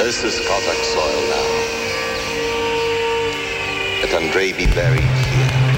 This is Cossack soil now. Let Andrei be buried here.